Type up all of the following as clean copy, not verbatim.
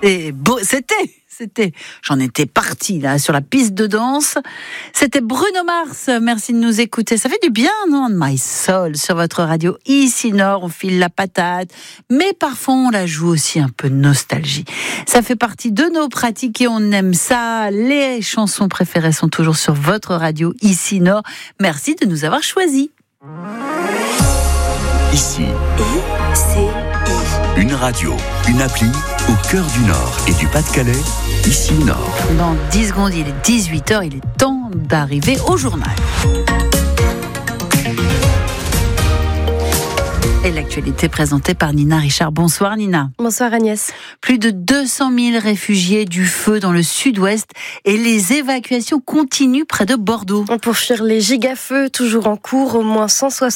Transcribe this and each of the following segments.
Et c'était, j'en étais partie là sur la piste de danse. C'était Bruno Mars. Merci de nous écouter. Ça fait du bien, non? My Soul sur votre radio. Ici Nord, on file la patate, mais parfois on la joue aussi un peu de nostalgie. Ça fait partie de nos pratiques et on aime ça. Les chansons préférées sont toujours sur votre radio Ici Nord. Merci de nous avoir choisis. Ici, une radio, une appli au cœur du Nord et du Pas-de-Calais, Ici Nord. Dans 10 secondes, il est 18h, il est temps d'arriver au journal. Et l'actualité présentée par Nina Richard. Bonsoir Nina. Bonsoir Agnès. Plus de 200 000 réfugiés du feu dans le sud-ouest et les évacuations continuent près de Bordeaux. Pour fuir les gigafeux, toujours en cours, au moins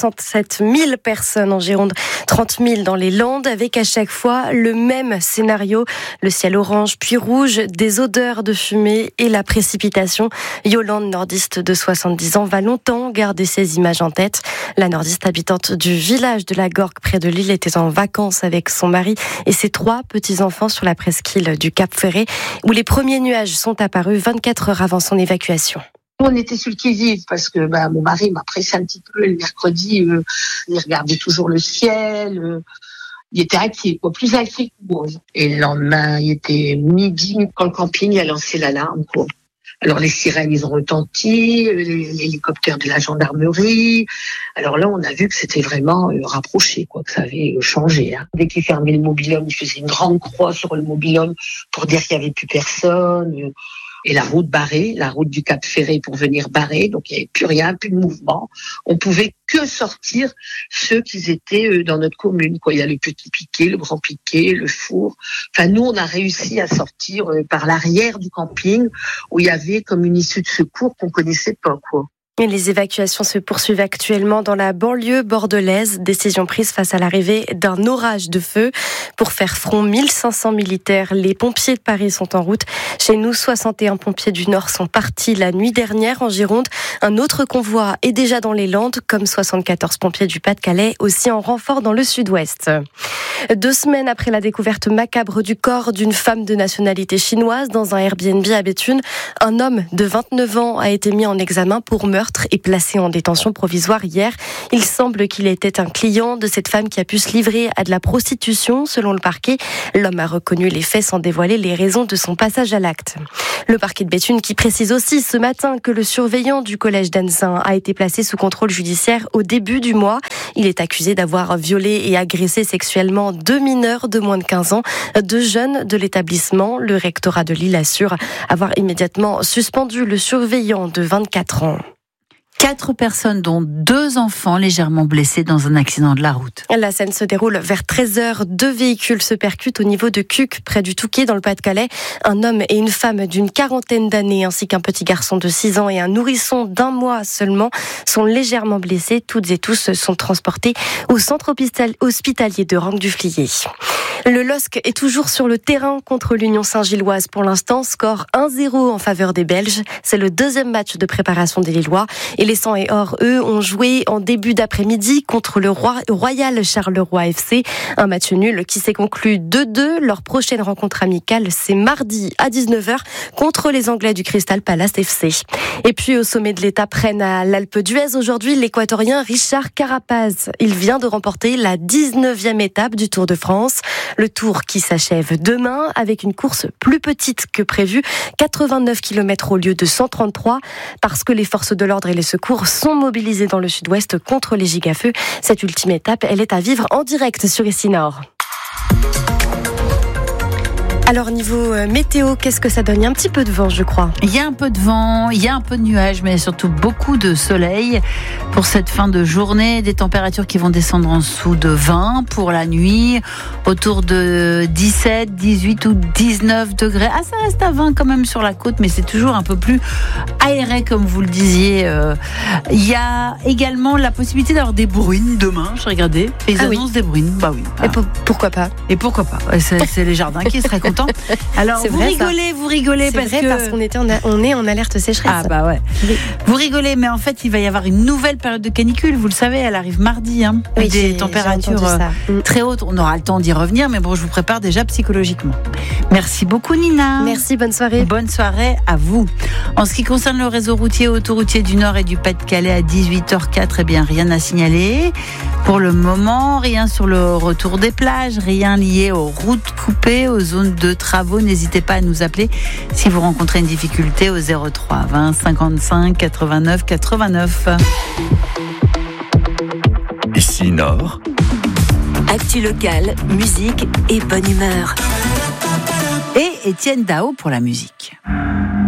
167 000 personnes en Gironde, 30 000 dans les Landes, avec à chaque fois le même scénario. Le ciel orange puis rouge, des odeurs de fumée et la précipitation. Yolande, nordiste de 70 ans, va longtemps garder ces images en tête. La nordiste habitante du village de la Gorgue près de Lille était en vacances avec son mari et ses 3 petits-enfants sur la presqu'île du Cap-Ferret où les premiers nuages sont apparus 24 heures avant son évacuation. On était sur le qui-vive parce que mon mari m'a pressé un petit peu le mercredi. Il regardait toujours le ciel. Il était inquiet, plus inquiet que moi. Et le lendemain, il était midi quand le camping a lancé l'alarme. Alors les sirènes, ils ont retenti, l'hélicoptère de la gendarmerie. Alors là, on a vu que c'était vraiment rapproché, que ça avait changé. Dès qu'ils fermaient le mobil-home, ils faisaient une grande croix sur le mobil-home pour dire qu'il n'y avait plus personne. Et la route barrée, la route du Cap-Ferret pour venir barrer, donc il n'y avait plus rien, plus de mouvement. On pouvait que sortir ceux qui étaient dans notre commune. Il y a le petit piquet, le grand piquet, le four. Enfin, nous, on a réussi à sortir par l'arrière du camping où il y avait comme une issue de secours qu'on connaissait pas, Et les évacuations se poursuivent actuellement dans la banlieue bordelaise. Décision prise face à l'arrivée d'un orage de feu. Pour faire front, 1500 militaires. Les pompiers de Paris sont en route. Chez nous, 61 pompiers du Nord sont partis la nuit dernière en Gironde. Un autre convoi est déjà dans les Landes, comme 74 pompiers du Pas-de-Calais, aussi en renfort dans le sud-ouest. 2 semaines après la découverte macabre du corps d'une femme de nationalité chinoise dans un Airbnb à Béthune, un homme de 29 ans a été mis en examen pour meurtre et placé en détention provisoire hier. Il semble qu'il était un client de cette femme qui a pu se livrer à de la prostitution, selon le parquet. L'homme a reconnu les faits sans dévoiler les raisons de son passage à l'acte. Le parquet de Béthune qui précise aussi ce matin que le surveillant du collège d'Annecy a été placé sous contrôle judiciaire au début du mois. Il est accusé d'avoir violé et agressé sexuellement 2 mineurs de moins de 15 ans, 2 jeunes de l'établissement. Le rectorat de Lille assure avoir immédiatement suspendu le surveillant de 24 ans. 4 personnes, dont 2 enfants légèrement blessés dans un accident de la route. La scène se déroule vers 13h. 2 véhicules se percutent au niveau de Cuques, près du Touquet, dans le Pas-de-Calais. Un homme et une femme d'une quarantaine d'années, ainsi qu'un petit garçon de 6 ans et un nourrisson d'1 mois seulement, sont légèrement blessés. Toutes et tous sont transportés au centre hospitalier de Ranc-du-Flier. Le LOSC est toujours sur le terrain contre l'Union Saint-Gilloise pour l'instant. Score 1-0 en faveur des Belges. C'est le 2e match de préparation des Lillois. Et les 100 et or, eux, ont joué en début d'après-midi contre le Royal Charleroi FC. Un match nul qui s'est conclu 2-2. Leur prochaine rencontre amicale, c'est mardi à 19h contre les Anglais du Crystal Palace FC. Et puis au sommet de l'étape reine à l'Alpe d'Huez, aujourd'hui, l'Équatorien Richard Carapaz. Il vient de remporter la 19e étape du Tour de France. Le Tour qui s'achève demain avec une course plus petite que prévu, 89 km au lieu de 133, parce que les forces de l'ordre et les secours sont mobilisés dans le sud-ouest contre les gigafeux. Cette ultime étape, elle est à vivre en direct sur Ici Nord. Alors niveau météo, qu'est-ce que ça donne ? Il y a un petit peu de vent, je crois. Il y a un peu de vent, il y a un peu de nuages, mais surtout beaucoup de soleil pour cette fin de journée. Des températures qui vont descendre en dessous de 20 pour la nuit, autour de 17, 18 ou 19 degrés. Ah, ça reste à 20 quand même sur la côte, mais c'est toujours un peu plus aéré, comme vous le disiez. Il y a également la possibilité d'avoir des bruines demain, je regardais. Ils annoncent des bruines, bah oui. Et pourquoi pas ? Et pourquoi pas ? C'est les jardins qui seraient contents longtemps. Alors, C'est vous vrai, rigolez C'est parce vrai, que... parce qu'on est en alerte sécheresse. Ah bah ouais. Oui. Vous rigolez, mais en fait, il va y avoir une nouvelle période de canicule. Vous le savez, elle arrive mardi. Oui, Des j'ai températures entendu ça. très hautes. On aura le temps d'y revenir, mais bon, je vous prépare déjà psychologiquement. Merci beaucoup, Nina. Merci, bonne soirée. Bonne soirée à vous. En ce qui concerne le réseau routier autoroutier du Nord et du Pas-de-Calais à 18h04, eh bien, rien à signaler. Pour le moment, rien sur le retour des plages, rien lié aux routes coupées, aux zones de travaux. N'hésitez pas à nous appeler si vous rencontrez une difficulté au 03 20 55 89 89. Ici Nord, Actu locale, musique et bonne humeur. Et Étienne Dao pour la musique.